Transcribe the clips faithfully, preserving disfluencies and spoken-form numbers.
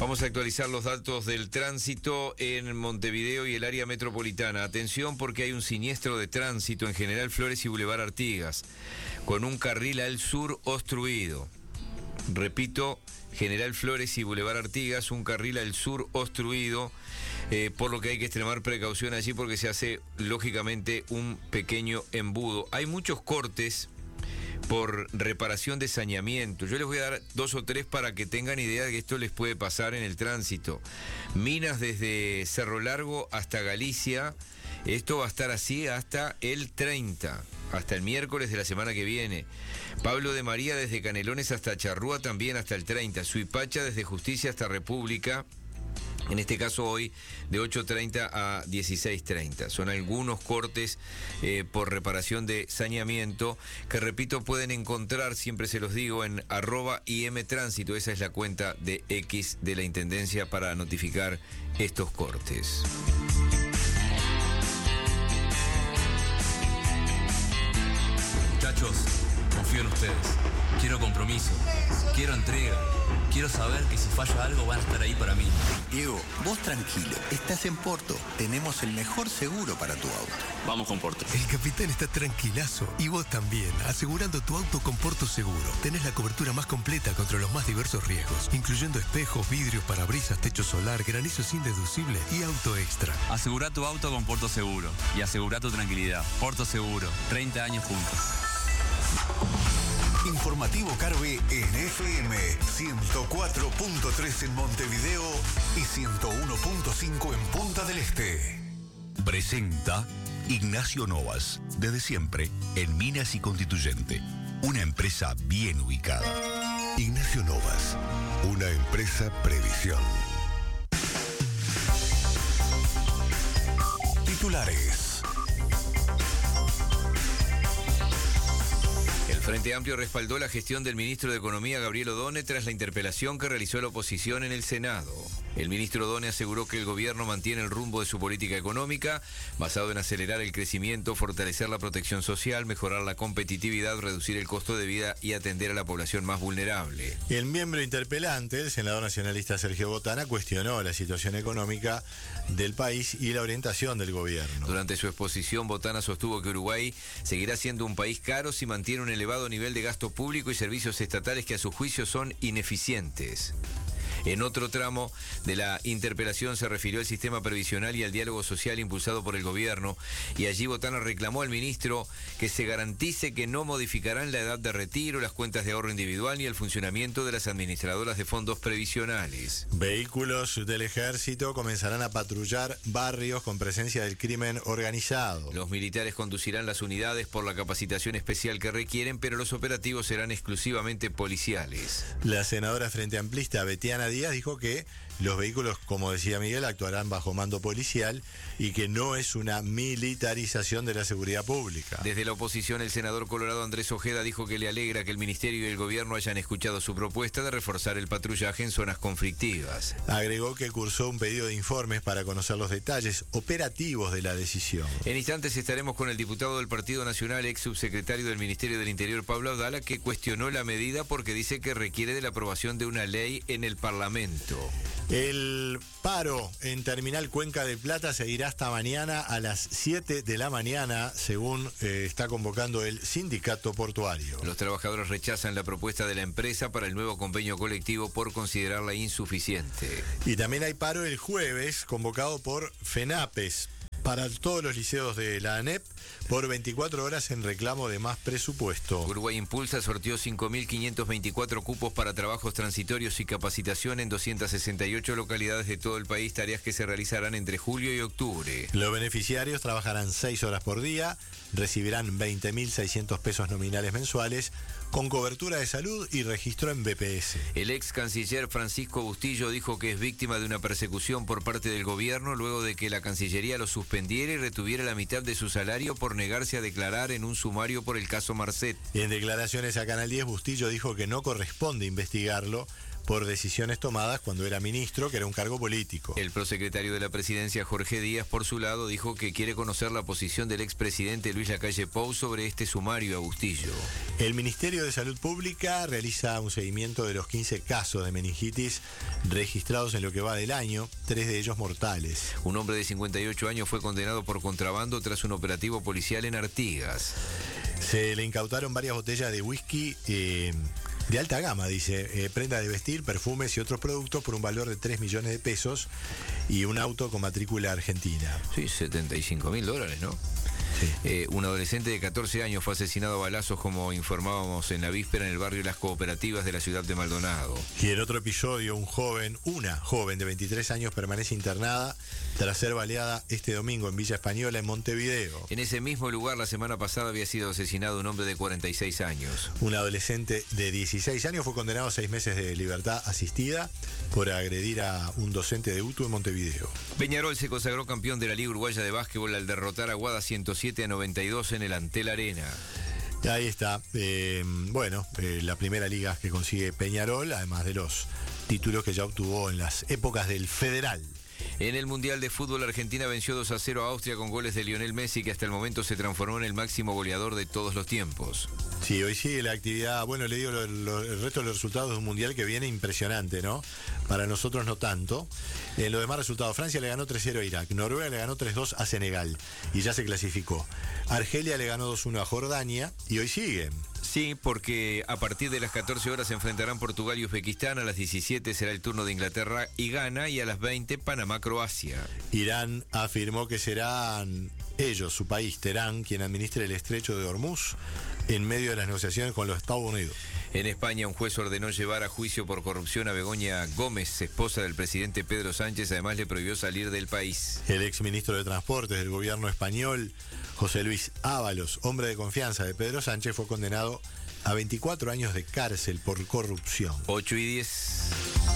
Vamos a actualizar los datos del tránsito en Montevideo y el área metropolitana. Atención porque hay un siniestro de tránsito en General Flores y Boulevard Artigas, con un carril al sur obstruido. Repito, General Flores y Boulevard Artigas, un carril al sur obstruido, eh, por lo que hay que extremar precaución allí porque se hace, lógicamente, un pequeño embudo. Hay muchos cortes por reparación de saneamiento. Yo les voy a dar dos o tres para que tengan idea de que esto les puede pasar en el tránsito. Minas desde Cerro Largo hasta Galicia. Esto va a estar así hasta el treinta, hasta el miércoles de la semana que viene. Pablo de María desde Canelones hasta Charrúa también hasta el treinta. Suipacha desde Justicia hasta República. En este caso hoy de ocho treinta a dieciséis treinta. Son algunos cortes eh, por reparación de saneamiento que, repito, pueden encontrar, siempre se los digo, en arroba imtránsito. Esa es la cuenta de X de la Intendencia para notificar estos cortes. Muchachos, confío en ustedes. Quiero compromiso, quiero entrega, quiero saber que si falla algo van a estar ahí para mí. Diego, vos tranquilo, estás en Porto, tenemos el mejor seguro para tu auto. Vamos con Porto. El capitán está tranquilazo y vos también, asegurando tu auto con Porto Seguro. Tenés la cobertura más completa contra los más diversos riesgos, incluyendo espejos, vidrios, parabrisas, techo solar, granizo sin deducible y auto extra. Asegura tu auto con Porto Seguro y asegura tu tranquilidad. Porto Seguro, treinta años juntos. Informativo Carve en F M ciento cuatro punto tres en Montevideo y ciento uno punto cinco en Punta del Este. Presenta Ignacio Novas, desde siempre en Minas y Constituyente, una empresa bien ubicada. Ignacio Novas, una empresa previsión. Titulares. El Frente Amplio respaldó la gestión del ministro de Economía, Gabriel Odone, tras la interpelación que realizó la oposición en el Senado. El ministro Odone aseguró que el gobierno mantiene el rumbo de su política económica, basado en acelerar el crecimiento, fortalecer la protección social, mejorar la competitividad, reducir el costo de vida y atender a la población más vulnerable. El miembro interpelante, el senador nacionalista Sergio Botana, cuestionó la situación económica del país y la orientación del gobierno. Durante su exposición, Botana sostuvo que Uruguay seguirá siendo un país caro si mantiene un elevado nivel de gasto público y servicios estatales que a su juicio son ineficientes. En otro tramo de la interpelación se refirió al sistema previsional y al diálogo social impulsado por el gobierno, y allí Botana reclamó al ministro que se garantice que no modificarán la edad de retiro, las cuentas de ahorro individual ni el funcionamiento de las administradoras de fondos previsionales. Vehículos del ejército comenzarán a patrullar barrios con presencia del crimen organizado. Los militares conducirán las unidades por la capacitación especial que requieren, pero los operativos serán exclusivamente policiales. La senadora frente amplista Betiana Díaz dijo que los vehículos, como decía Miguel, actuarán bajo mando policial y que no es una militarización de la seguridad pública. Desde la oposición, el senador colorado Andrés Ojeda dijo que le alegra que el ministerio y el gobierno hayan escuchado su propuesta de reforzar el patrullaje en zonas conflictivas. Agregó que cursó un pedido de informes para conocer los detalles operativos de la decisión. En instantes estaremos con el diputado del Partido Nacional, ex subsecretario del Ministerio del Interior, Pablo Abdala, que cuestionó la medida porque dice que requiere de la aprobación de una ley en el Parlamento. El paro en Terminal Cuenca del Plata seguirá hasta mañana a las siete de la mañana, según eh, está convocando el sindicato portuario. Los trabajadores rechazan la propuesta de la empresa para el nuevo convenio colectivo por considerarla insuficiente. Y también hay paro el jueves, convocado por FENAPES, para todos los liceos de la ANEP, por veinticuatro horas en reclamo de más presupuesto. Uruguay Impulsa sorteó cinco mil quinientos veinticuatro cupos para trabajos transitorios y capacitación en doscientas sesenta y ocho localidades de todo el país, tareas que se realizarán entre julio y octubre. Los beneficiarios trabajarán seis horas por día, recibirán veinte mil seiscientos pesos nominales mensuales, con cobertura de salud y registro en B P S. El ex canciller Francisco Bustillo dijo que es víctima de una persecución por parte del gobierno luego de que la Cancillería lo suspendiera y retuviera la mitad de su salario por negarse a declarar en un sumario por el caso Marcet. En declaraciones a Canal diez, Bustillo dijo que no corresponde investigarlo, por decisiones tomadas cuando era ministro, que era un cargo político. El prosecretario de la presidencia, Jorge Díaz, por su lado, dijo que quiere conocer la posición del expresidente Luis Lacalle Pou sobre este sumario a Bustillo. El Ministerio de Salud Pública realiza un seguimiento de los quince casos de meningitis registrados en lo que va del año, tres de ellos mortales. Un hombre de cincuenta y ocho años fue condenado por contrabando tras un operativo policial en Artigas. Se le incautaron varias botellas de whisky eh, de alta gama, dice, eh, prenda de vestir, perfumes y otros productos por un valor de tres millones de pesos y un auto con matrícula argentina. Sí, setenta y cinco mil dólares, ¿no? Sí. Eh, un adolescente de catorce años fue asesinado a balazos, como informábamos en la víspera, en el barrio Las Cooperativas de la ciudad de Maldonado. Y en otro episodio, un joven, una joven de veintitrés años permanece internada tras ser baleada este domingo en Villa Española, en Montevideo. En ese mismo lugar, la semana pasada, había sido asesinado un hombre de cuarenta y seis años. Un adolescente de dieciséis años fue condenado a seis meses de libertad asistida por agredir a un docente de U T U en Montevideo. Peñarol se consagró campeón de la Liga Uruguaya de Básquetbol al derrotar a Guada ciento siete a noventa y dos en el Antel Arena. Ahí está. Eh, bueno, eh, la primera liga que consigue Peñarol, además de los títulos que ya obtuvo en las épocas del Federal. En el Mundial de Fútbol, Argentina venció dos a cero a Austria con goles de Lionel Messi, que hasta el momento se transformó en el máximo goleador de todos los tiempos. Sí, hoy sigue la actividad. Bueno, le digo lo, lo, el resto de los resultados de un Mundial que viene impresionante, ¿no? Para nosotros no tanto. En los demás resultados, Francia le ganó tres cero a Irak, Noruega le ganó tres dos a Senegal y ya se clasificó. Argelia le ganó dos uno a Jordania y hoy sigue. Sí, porque a partir de las catorce horas se enfrentarán Portugal y Uzbekistán, a las diecisiete será el turno de Inglaterra y Ghana, y a las veinte Panamá-Croacia. Irán afirmó que serán ellos, su país, Teherán, quien administre el estrecho de Hormuz en medio de las negociaciones con los Estados Unidos. En España, un juez ordenó llevar a juicio por corrupción a Begoña Gómez, esposa del presidente Pedro Sánchez. Además, le prohibió salir del país. El exministro de Transportes del gobierno español, José Luis Ábalos, hombre de confianza de Pedro Sánchez, fue condenado a veinticuatro años de cárcel por corrupción. ocho y diez.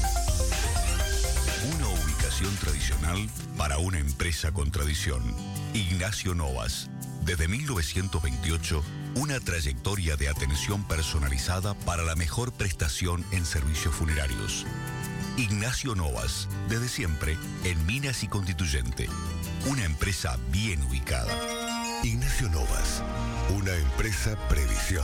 Una ubicación tradicional para una empresa con tradición. Ignacio Novas. Desde mil novecientos veintiocho, una trayectoria de atención personalizada para la mejor prestación en servicios funerarios. Ignacio Novas, desde siempre, en Minas y Constituyente. Una empresa bien ubicada. Ignacio Novas, una empresa previsión.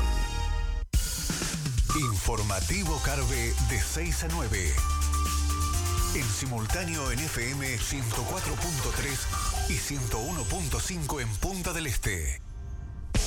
Informativo Carve de seis a nueve. En simultáneo en F M ciento cuatro punto tres y ciento uno punto cinco en Punta del Este.